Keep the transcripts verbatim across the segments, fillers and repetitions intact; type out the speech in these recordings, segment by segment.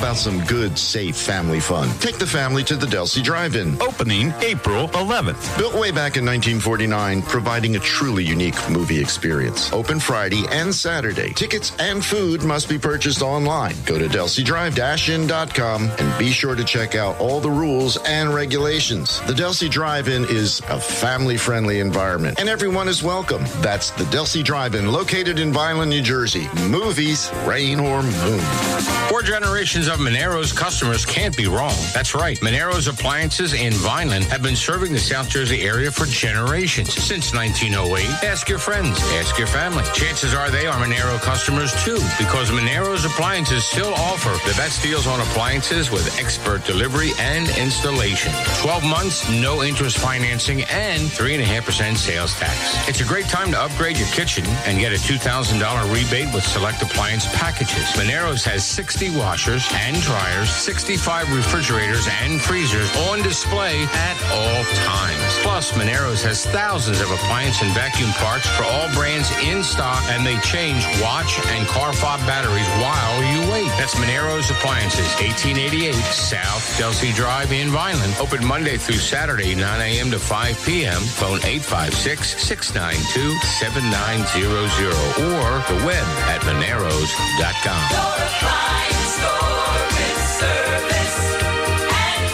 about some good, safe family fun? Take the family to the Delsey Drive-In. Opening April eleventh. Built way back in nineteen forty-nine, providing a truly unique movie experience. Open Friday and Saturday. Tickets and food must be purchased online. Go to Delsey Drive In dot com and be sure to check out all the rules and regulations. The Delsey Drive-In is a family-friendly environment, and everyone is welcome. That's the Delsey Drive-In, located in Vineland, New Jersey. Movies, rain or moon. Four generations of Monero's customers can't be wrong. That's right. Monero's Appliances in Vineland have been serving the South Jersey area for generations. Since nineteen oh eight, ask your friends, ask your family. Chances are they are Monero customers too, because Monero's Appliances still offer the best deals on appliances with expert delivery and installation. twelve months, no interest financing, and three point five percent sales tax. It's a great time to upgrade your kitchen and get a two thousand dollars rebate with select appliance packages. Monero's has sixty washers and dryers, sixty-five refrigerators and freezers on display at all times. Plus, Monero's has thousands of appliance and vacuum parts for all brands in stock, and they change watch and car fob batteries while you wait. That's Monero's Appliances, eighteen eighty-eight South Delsey Drive in Vineland. Open Monday through Saturday, nine a.m. to five p.m. Phone eight five six, six nine two, seven nine zero zero or the web at moneros dot com. Your appliance store with service and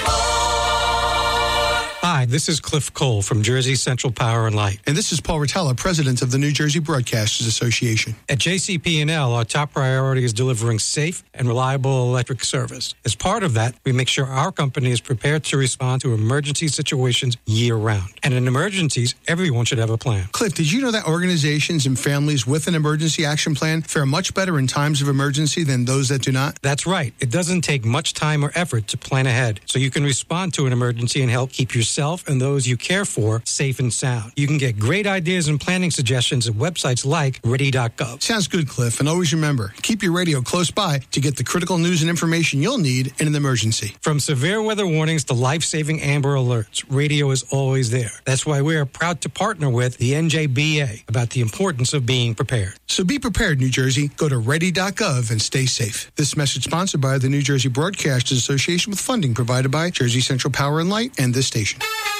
more. Hi, this is Cliff Cole from Jersey Central Power and Light. And this is Paul Rotella, president of the New Jersey Broadcasters Association. At J C P and L, our top priority is delivering safe and reliable electric service. As part of that, we make sure our company is prepared to respond to emergency situations year-round. And in emergencies, everyone should have a plan. Cliff, did you know that organizations and families with an emergency action plan fare much better in times of emergency than those that do not? That's right. It doesn't take much time or effort to plan ahead, so you can respond to an emergency and help keep yourself and those you care for safe and sound. You can get great ideas and planning suggestions at websites like ready dot gov. Sounds good, Cliff. And always remember, keep your radio close by to get the critical news and information you'll need in an emergency. From severe weather warnings to life-saving Amber Alerts, radio is always there. That's why we are proud to partner with the N J B A about the importance of being prepared. So be prepared, New Jersey. Go to ready dot gov and stay safe. This message sponsored by the New Jersey Broadcasters Association with funding provided by Jersey Central Power and Light and this station.